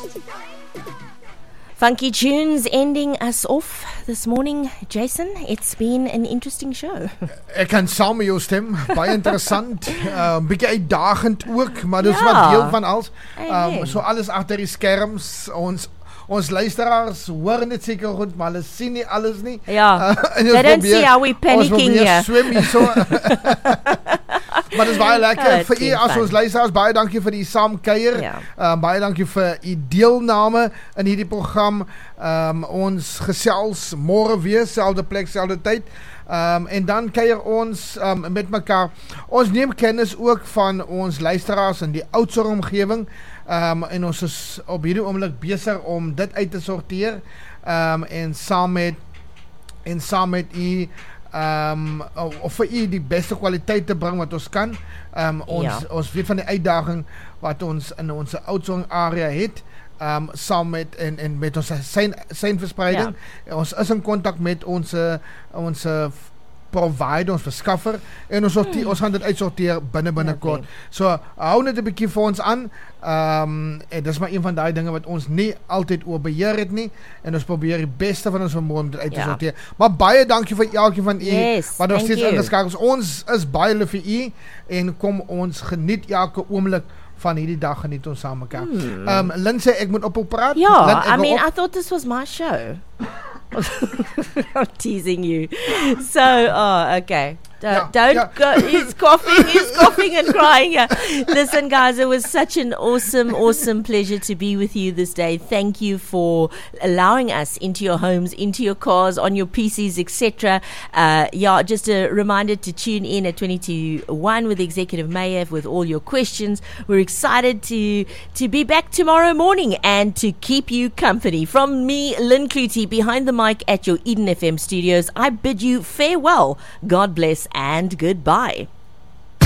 Funky tunes ending us off this morning. Jason, it's been an interesting show. Ek kan saam met jou stem. Baie interessant. Bietjie uitdagend ook, maar dis wat deel van alles. So alles agter die skerms. Ons luisteraars hoor net seker goed, maar hulle sien nie alles nie. Ja, they don't see how we're panicking here. Ons swem hier so. Maar dit is baie lekker vir u as ons luisteraars. Baie dankie vir die saamkuier. Baie dankie vir u deelname in hierdie program. Ons gesels môre weer, selfde plek, selfde tyd. En dan kuier ons met mekaar. Ons neem kennis ook van ons luisteraars in die Oudtshoorn omgewing. En ons is op hierdie oomblik besig om dit uit te sorteer. En saam met u of vir u die beste kwaliteit te bring wat ons kan. Ons weet van die uitdaging wat ons in ons Oudtshoorn area het. Saam met en met ons seinverspreiding. Ons is in kontak met ons provider, ons verskaffer, en ons gaan dit uitsorteer binnekort. So hou net 'n bietjie vir ons aan. En dis maar een van daai dinge wat ons nie altyd oor beheer het nie, en ons probeer die beste van ons vermoë om dit uit te sorteer. Maar baie dankie vir elkeen van u wat nog steeds ingeskakel is. Ons is baie lief vir u en kom ons geniet elke oomblik van hierdie dag, geniet ons saam mekaar. Lindsay, ek moet ophou praat. I thought this was my show. I'm teasing you. So, okay. Don't go. He's coughing and crying. Listen, guys, it was such an awesome pleasure to be with you this day. Thank you for allowing us into your homes, into your cars, on your PCs, etc. Just a reminder to tune in at 22:01 with Executive Mayor with all your questions. We're excited to be back tomorrow morning and to keep you company. From me, Lynn Clutie, behind the mic at your Eden FM studios, I bid you farewell. God bless and goodbye.